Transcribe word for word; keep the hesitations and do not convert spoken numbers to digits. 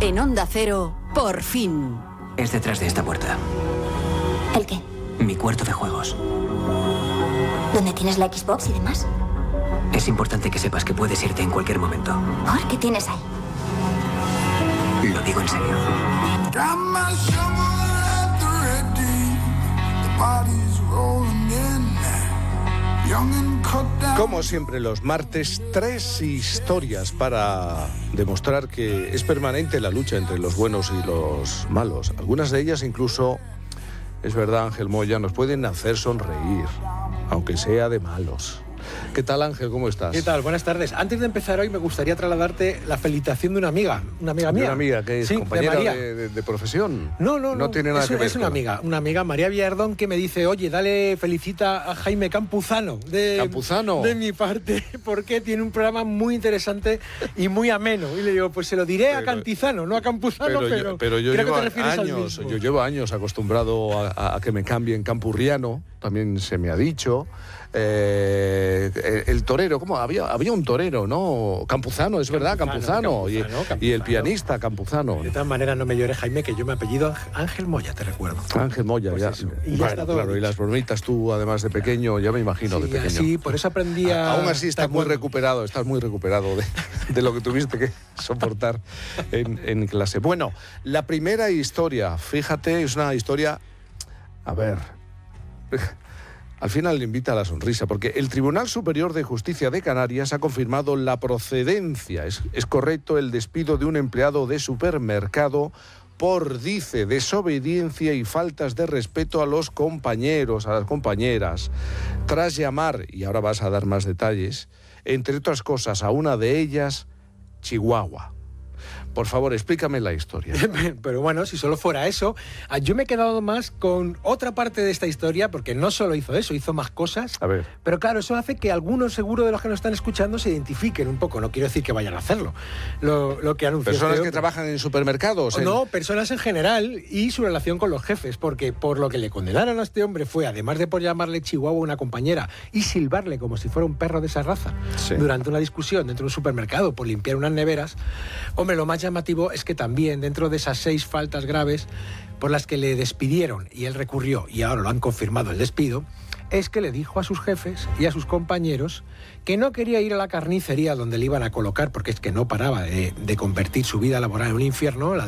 En Onda Cero, por fin. Es detrás de esta puerta. ¿El qué? Mi cuarto de juegos. ¿Dónde tienes la Xbox y demás? Es importante que sepas que puedes irte en cualquier momento. ¿Por qué tienes ahí? Lo digo en serio. Como siempre los martes, tres historias para demostrar que es permanente la lucha entre los buenos y los malos. Algunas de ellas incluso, es verdad, Ángel Moya, nos pueden hacer sonreír, aunque sea de malos. ¿Qué tal, Ángel? ¿Cómo estás? ¿Qué tal? Buenas tardes. Antes de empezar hoy me gustaría trasladarte la felicitación de una amiga, una amiga mía. ¿Una amiga que es sí, compañera de, de, de, de profesión? No, no, no. No tiene nada es, que ver Es una con... amiga, una amiga, María Villardón, que me dice, oye, dale felicita a Jaime Campuzano. De, ¿Campuzano? De mi parte, porque tiene un programa muy interesante y muy ameno. Y le digo, pues se lo diré pero, a Cantizano, no a Campuzano, pero, pero, yo, pero yo creo llevo que te refieres años, al mismo. Yo llevo años acostumbrado a, a que me cambien Campurriano, también se me ha dicho. Eh, el, el torero, ¿cómo? Había, había un torero, ¿no? Campuzano, es verdad, Campuzano. Campuzano, y, Campuzano. y el pianista Campuzano. De todas maneras, no me llores, Jaime, que yo me apellido Ángel Moya, te recuerdo. Ángel Moya, pues ya. Eso. Y bueno, ya está todo claro, dicho. Y las bromitas tú, además de pequeño, ya me imagino, sí, de pequeño. Sí, por eso aprendí a... Aún así estás muy recuperado, estás muy recuperado de, de lo que tuviste que soportar en, en clase. Bueno, la primera historia, fíjate, es una historia... A ver... Al final le invita a la sonrisa, porque el Tribunal Superior de Justicia de Canarias ha confirmado la procedencia, es, es correcto, el despido de un empleado de supermercado por, dice, desobediencia y faltas de respeto a los compañeros, a las compañeras, tras llamar, y ahora vas a dar más detalles, entre otras cosas, a una de ellas, Chihuahua. Por favor, explícame la historia. Pero bueno, si solo fuera eso, yo me he quedado más con otra parte de esta historia, porque no solo hizo eso, hizo más cosas. A ver. Pero claro, eso hace que algunos, seguro de los que nos están escuchando, se identifiquen un poco. No quiero decir que vayan a hacerlo. Lo, lo que anunció. ¿Personas este que trabajan en supermercados? No, en... personas en general y su relación con los jefes, porque por lo que le condenaron a este hombre fue, además de por llamarle Chihuahua a una compañera y silbarle como si fuera un perro de esa raza, sí, durante una discusión dentro de un supermercado por limpiar unas neveras, hombre, lo más llamativo es que también dentro de esas seis faltas graves por las que le despidieron y él recurrió, y ahora lo han confirmado el despido, es que le dijo a sus jefes y a sus compañeros que no quería ir a la carnicería donde le iban a colocar, porque es que no paraba de, de convertir su vida laboral en un infierno, la